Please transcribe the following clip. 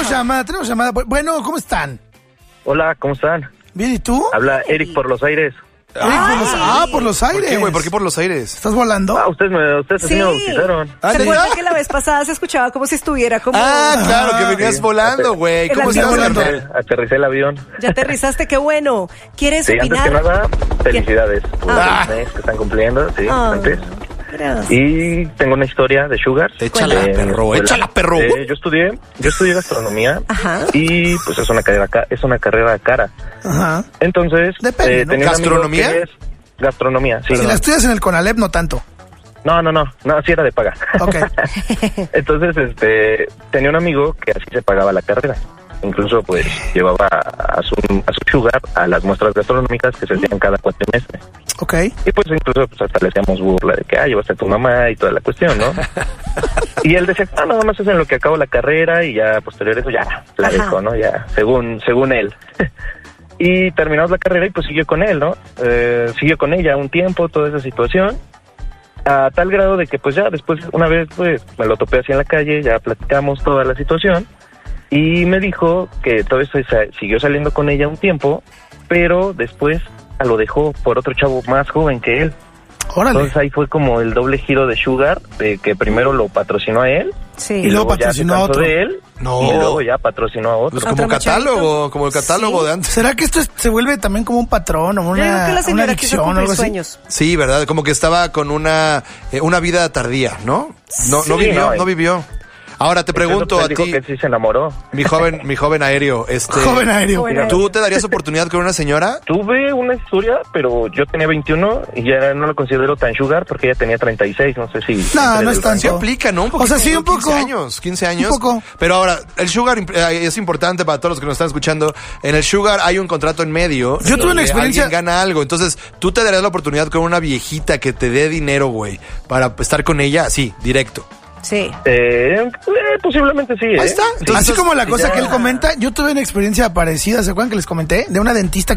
Tenemos llamada. Bueno, ¿cómo están? Hola, ¿cómo están? Bien, ¿y tú? Habla Eric por los aires. Por los aires. ¿Por qué, güey? ¿Por qué por los aires? ¿Estás volando? Ustedes así me bautizaron. ¿Se acuerdan que la vez pasada se escuchaba como si estuviera como... Claro, que venías volando, güey. ¿Cómo estás volando? Aterricé el avión. Ya aterrizaste, qué bueno. ¿Quieres Sí, antes opinar? que nada, felicidades por el mes que están cumpliendo, sí, antes. Gracias. Y tengo una historia de Sugar. Échala, perro, échala, perro. Yo estudié gastronomía. Ajá. Y pues es una carrera cara. Ajá. Entonces, Depende, ¿no? tenía un amigo ¿Gastronomía? que es gastronomía, sí. Si la estudias en el Conalep, no tanto. No, sí era de paga. Ok. Entonces, tenía un amigo que así se pagaba la carrera. Incluso, pues, llevaba a su Sugar a las muestras gastronómicas que se hacían cada cuatrimestre. Ok. Y pues, incluso, pues, hasta le hacíamos burla de que, llevaste a tu mamá y toda la cuestión, ¿no? Y él decía, nada más es en lo que acabo la carrera y ya, posterior a eso, ya, la dejo, ¿no? Ya, según él. Y terminamos la carrera y pues siguió con él, ¿no? Siguió con ella un tiempo, toda esa situación. A tal grado de que pues ya después, una vez, pues, me lo topé así en la calle, ya platicamos toda la situación. Y me dijo que todavía siguió saliendo con ella un tiempo, pero después lo dejó por otro chavo más joven que él. Órale. Entonces ahí fue como el doble giro de Sugar, de que primero lo patrocinó a él, Sí. Y luego ya patrocinó se a cansó otro. de él, No. y luego ya patrocinó a otro. Pues como Otro catálogo, como el catálogo Sí. de antes. ¿Será que esto se vuelve también como un patrón o Yo creo que una la señora quiso adicción o cumplir algo así? sueños. Sí, ¿verdad? Como que estaba con una vida tardía, ¿no? No Sí, no vivió. Ahora te pregunto a Dijo ti, que sí se enamoró. mi joven aéreo, Joven aéreo. Joven ¿tú te darías oportunidad con una señora? Tuve una historia, pero yo tenía 21 y ya no lo considero tan Sugar porque ella tenía 36, no sé si... No es tanto. Sí aplica, ¿no? O sea, sí, un poco. 15 años. Un poco. Pero ahora, el Sugar es importante para todos los que nos están escuchando. En el Sugar hay un contrato en medio. Yo tuve una donde experiencia- alguien gana algo. Entonces, tú te darías la oportunidad con una viejita que te dé dinero, güey, para estar con ella, sí, directo. Sí. Posiblemente sí, Ahí está. Entonces, Así como la cosa ya- que él comenta, yo tuve una experiencia parecida, ¿se acuerdan que les comenté? De una dentista